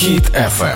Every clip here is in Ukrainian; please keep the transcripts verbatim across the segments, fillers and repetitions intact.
Хіт еф ем.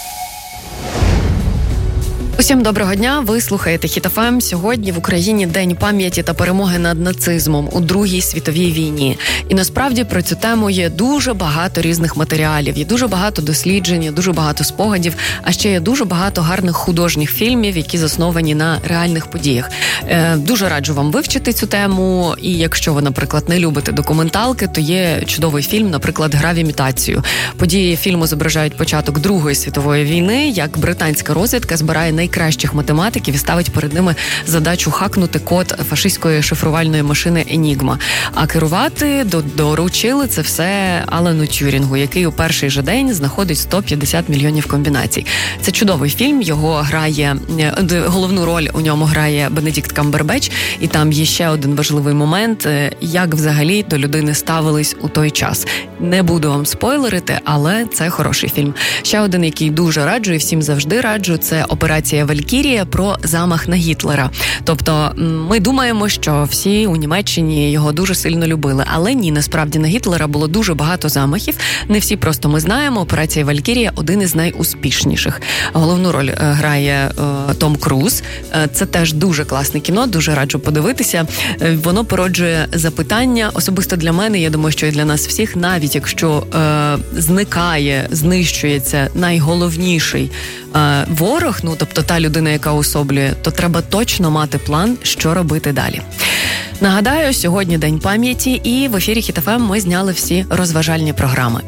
Усім доброго дня, ви слухаєте Хіт еф ем. Сьогодні в Україні День пам'яті та перемоги над нацизмом у Другій світовій війні. І насправді про цю тему є дуже багато різних матеріалів, є дуже багато досліджень, є дуже багато спогадів, а ще є дуже багато гарних художніх фільмів, які засновані на реальних подіях. Е, дуже раджу вам вивчити цю тему, і якщо ви, наприклад, не любите документалки, то є чудовий фільм, наприклад, «Гра в імітацію». Події фільму зображають початок Другої світової війни, як британська розвідка збирає найкращих математиків і ставить перед ними задачу хакнути код фашистської шифрувальної машини «Енігма». А керувати доручили це все Алену Тюрінгу, який у перший же день знаходить сто п'ятдесят мільйонів комбінацій. Це чудовий фільм, його грає, головну роль у ньому грає Бенедикт Камбербетч, і там є ще один важливий момент, як взагалі до людини ставились у той час. Не буду вам спойлерити, але це хороший фільм. Ще один, який дуже раджу і всім завжди раджу, це «Операція Валькірія» про замах на Гітлера. Тобто ми думаємо, що всі у Німеччині його дуже сильно любили, але ні, насправді на Гітлера було дуже багато замахів. Не всі просто ми знаємо. «Операція Валькірія» – один із найуспішніших. Головну роль грає е, Том Круз. Це теж дуже класне кіно, дуже раджу подивитися. Воно породжує запитання, особисто для мене, я думаю, що і для нас всіх, навіть якщо е, зникає, знищується найголовніший е, ворог, ну, тобто та людина, яка особлює, то треба точно мати план, що робити далі. Нагадаю, сьогодні День пам'яті, і в ефірі Хіт еф ем ми зняли всі розважальні програми.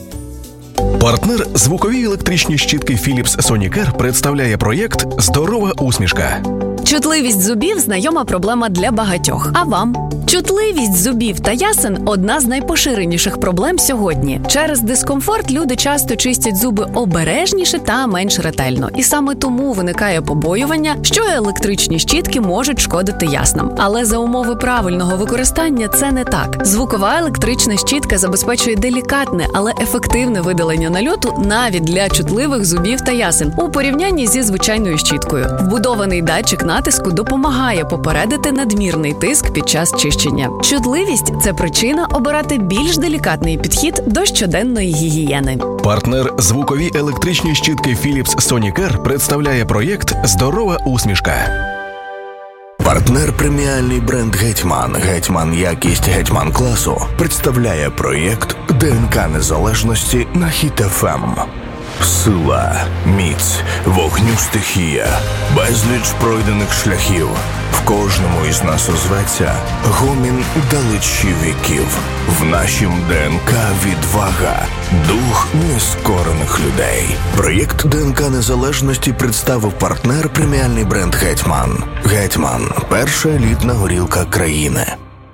Партнер звукові електричні щітки Philips Sonicare представляє проєкт «Здорова усмішка». Чутливість зубів – знайома проблема для багатьох. А вам? Чутливість зубів та ясен – одна з найпоширеніших проблем сьогодні. Через дискомфорт люди часто чистять зуби обережніше та менш ретельно. І саме тому виникає побоювання, що електричні щітки можуть шкодити яснам. Але за умови правильного використання це не так. Звукова електрична щітка забезпечує делікатне, але ефективне видалення нальоту навіть для чутливих зубів та ясен у порівнянні зі звичайною щіткою. Вбудований датчик натиску допомагає попередити надмірний тиск під час чищення. Чутливість – це причина обирати більш делікатний підхід до щоденної гігієни. Партнер звукові електричні щітки Philips Sonicare представляє проєкт «Здорова усмішка». Партнер преміальний бренд «Гетьман», «Гетьман якість», «Гетьман класу» представляє проєкт ДНК незалежності на Хіт еф ем. Сила, міць, вогню стихія, безліч пройдених шляхів. В кожному із нас озветься гомін далечі віків. В нашім ДНК відвага, дух нескорених людей. Проєкт ДНК незалежності представив партнер преміальний бренд «Гетьман». «Гетьман» – перша елітна горілка країни.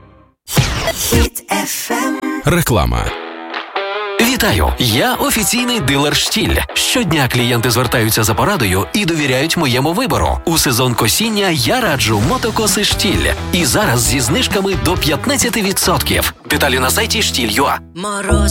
Хіт еф ем. Реклама. Вітаю! Я офіційний дилер «Штіль». Щодня клієнти звертаються за порадою і довіряють моєму вибору. У сезон косіння я раджу мотокоси «Штіль». І зараз зі знижками до п'ятнадцять відсотків. Деталі на сайті штіль крапка ю а. Мороз